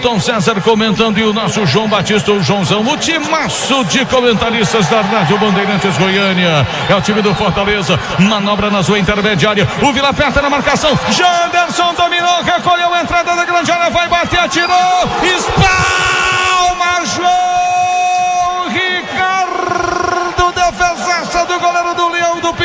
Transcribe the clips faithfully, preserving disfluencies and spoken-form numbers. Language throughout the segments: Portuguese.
Newton César comentando e o nosso João Batista, o Joãozão, o timaço de comentaristas da Rádio Bandeirantes Goiânia. É o time do Fortaleza, manobra na sua intermediária, o Vila aperta na marcação, Janderson dominou, recolheu a entrada da grande área, vai bater, atirou, espalma, João Ricardo, defesaça do goleiro do Leão do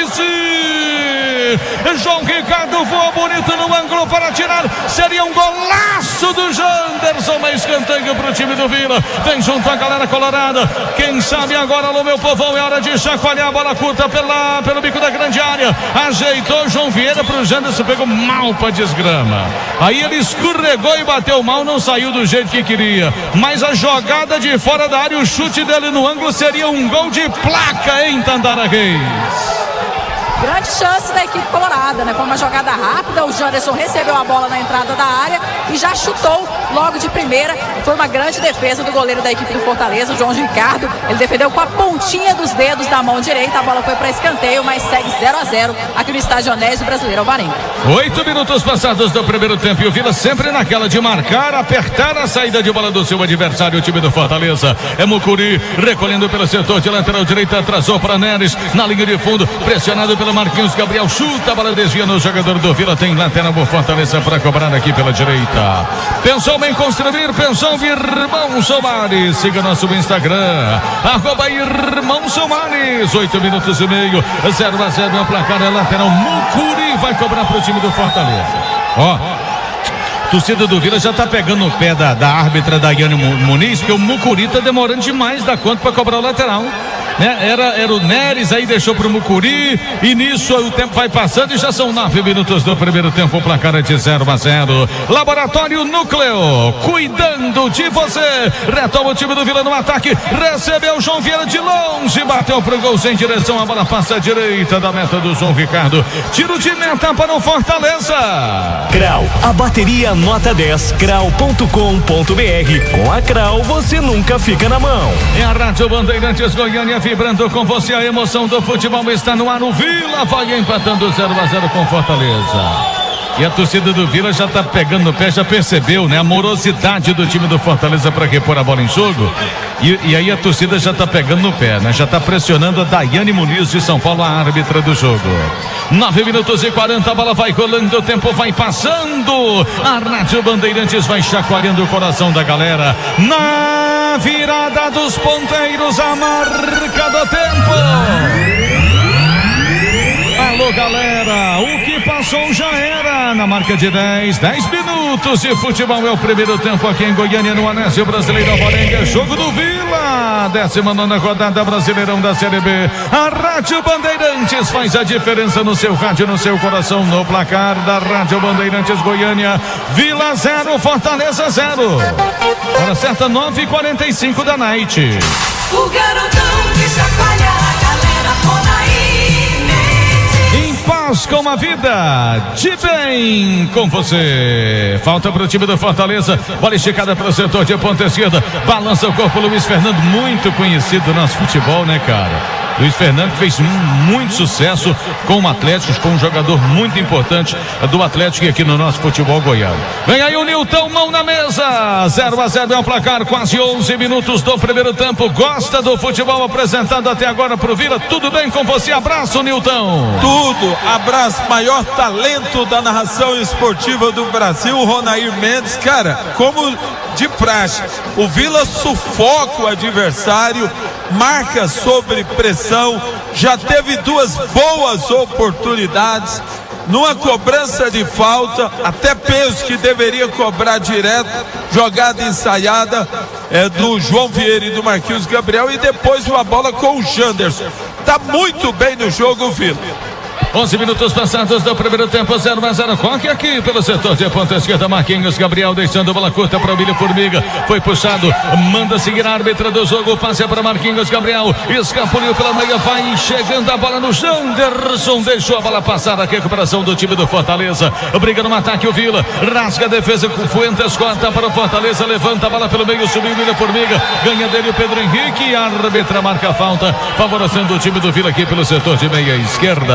Pici. João Ricardo voa bonito no ângulo para tirar, seria um golaço do Janderson, mas escanteio para o time do Vila, vem junto a galera colorada, quem sabe agora, no meu povão, é hora de chacoalhar a bola curta pela, pelo bico da grande área, ajeitou João Vieira para o Janderson, pegou mal para desgrama, aí ele escorregou e bateu mal, não saiu do jeito que queria, mas a jogada de fora da área, o chute dele no ângulo seria um gol de placa em Tandara Reis. Grande chance da equipe colorada, né? Foi uma jogada rápida, o Janderson recebeu a bola na entrada da área e já chutou logo de primeira. Foi uma grande defesa do goleiro da equipe do Fortaleza, o João Ricardo. Ele defendeu com a pontinha dos dedos da mão direita, a bola foi para escanteio, mas segue zero a zero aqui no estádio Onésio Brasileiro Alvarenga. Oito minutos passados do primeiro tempo e o Vila sempre naquela de marcar, apertar a saída de bola do seu adversário, o time do Fortaleza. É Mucuri recolhendo pelo setor de lateral direita, atrasou para Neres na linha de fundo, pressionado pelo Marquinhos Gabriel, chuta, a bola desvia no jogador do Vila, tem lateral do Fortaleza para cobrar aqui pela direita. Pensou em construir, pensou em Irmão Somares, siga nosso Instagram, arroba Irmão Somares, oito minutos e meio, zero a zero, é o placar, é lateral, Mucuri vai cobrar para o time do Fortaleza. Ó, torcida do Vila já tá pegando no pé da, da árbitra Daiane Muniz, porque o Mucuri tá demorando demais da conta para cobrar o lateral. Né? Era, era o Neres, aí deixou pro Mucuri, e nisso o tempo vai passando e já são nove minutos do primeiro tempo, o placar é de zero a zero. Laboratório Núcleo, cuidando de você. Retoma o time do Vila no ataque, recebeu o João Vieira de longe, bateu pro gol sem direção, a bola passa à direita da meta do João Ricardo. Tiro de meta para o Fortaleza. Crau, a bateria nota dez, crau ponto com ponto br. Com a Crau você nunca fica na mão. É a Rádio Bandeirantes Goiânia, vibrando com você, a emoção do futebol está no ar. O Vila vai empatando zero a zero com Fortaleza. E a torcida do Vila já está pegando no pé, já percebeu, né? A morosidade do time do Fortaleza para repor a bola em jogo. E, e aí a torcida já está pegando no pé, né? Já está pressionando a Daiane Muniz de São Paulo, a árbitra do jogo. nove minutos e quarenta, a bola vai rolando, o tempo vai passando. A Rádio Bandeirantes vai chacoalhando o coração da galera. Na virada dos ponteiros, a marca do tempo. Alô, galera, o que passou já era. Na marca de dez, dez minutos de futebol, é o primeiro tempo aqui em Goiânia, no Onésio Brasileiro Alvarenga, jogo do Vila, décima nona rodada, Brasileirão da Série B. A Rádio Bandeirantes faz a diferença no seu rádio, no seu coração, no placar da Rádio Bandeirantes Goiânia. Vila zero, Fortaleza zero. Hora certa, nove e quarenta e cinco da noite. O garotão que chacoalha a galera, Ronaí. Paz com a vida, de bem com você. Falta para o time do Fortaleza, bola esticada para o setor de ponta esquerda, balança o corpo Luiz Fernando, muito conhecido do nosso futebol, né, cara? Luiz Fernando fez muito sucesso com o Atlético, com um jogador muito importante do Atlético aqui no nosso futebol goiano. Vem aí o Nilton, mão na mesa, zero a zero é o placar, quase onze minutos do primeiro tempo. Gosta do futebol apresentado até agora pro Vila? Tudo bem com você? Abraço, Nilton. Tudo, abraço, maior talento da narração esportiva do Brasil, Ronair Mendes. Cara, como de praxe, o Vila sufoca o adversário, marca sobre pressão, já teve duas boas oportunidades, numa cobrança de falta, até penso que deveria cobrar direto, jogada ensaiada é, do João Vieira e do Marquinhos Gabriel, e depois uma bola com o Janderson. Tá muito bem no jogo o Vila. onze minutos passados do primeiro tempo, zero a zero. Coque aqui pelo setor de ponta esquerda, Marquinhos Gabriel deixando a bola curta para o William Formiga, foi puxado, manda seguir a árbitra do jogo, passe para Marquinhos Gabriel, escapuliu pela meia, vai chegando a bola no Janderson, deixou a bola passar, a recuperação do time do Fortaleza, briga no ataque o Vila, rasga a defesa, Fuentes corta para o Fortaleza, levanta a bola pelo meio, subiu o William Formiga, ganha dele o Pedro Henrique, a árbitra marca a falta, favorecendo o time do Vila aqui pelo setor de meia esquerda.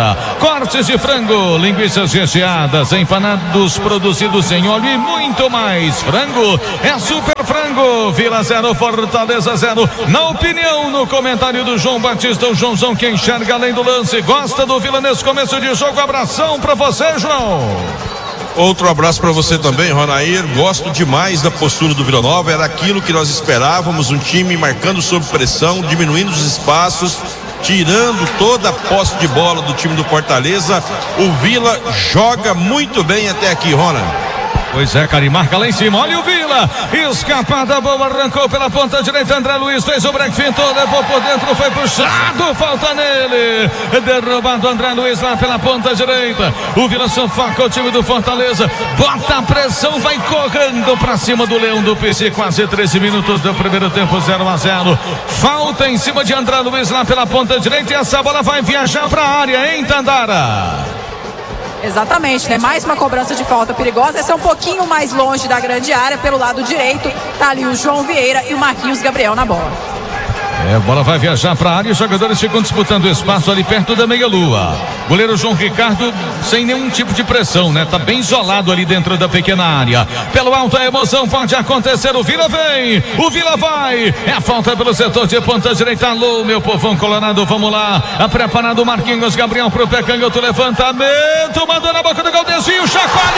cortes de frango, linguiças recheadas, empanados produzidos em óleo e muito mais. Frango é Super Frango. Vila zero, Fortaleza zero. Na opinião, no comentário do João Batista, o Joãozão que enxerga além do lance. Gosta do Vila nesse começo de jogo. Abração pra você, João. Outro abraço para você também, Ronair. Gosto demais da postura do Vila Nova. Era aquilo que nós esperávamos, um time marcando sob pressão, diminuindo os espaços, tirando toda a posse de bola do time do Fortaleza. O Vila joga muito bem até aqui, Rona. Pois é, Cari, marca lá em cima, olha o Vila, escapada boa, arrancou pela ponta direita, André Luiz fez o break, fintou, levou por dentro, foi puxado, falta nele, derrubado André Luiz lá pela ponta direita, o Vila sufoca o time do Fortaleza, bota a pressão, vai correndo pra cima do Leão do P C, quase treze minutos do primeiro tempo, zero a zero, falta em cima de André Luiz lá pela ponta direita e essa bola vai viajar pra área, hein, Tandara? Exatamente, né? Mais uma cobrança de falta perigosa. Essa é um pouquinho mais longe da grande área, pelo lado direito. Tá ali o João Vieira e o Marquinhos Gabriel na bola. É, a bola vai viajar para a área e os jogadores ficam disputando espaço ali perto da meia-lua. Goleiro João Ricardo sem nenhum tipo de pressão, né? Tá bem isolado ali dentro da pequena área. Pelo alto a emoção pode acontecer. O Vila vem, o Vila vai. É a falta pelo setor de ponta direita. Alô, meu povão colorado, vamos lá. A preparado Marquinhos Gabriel pro pé canhoto, levantamento, mandou na boca do gol, desvio, chacoalha.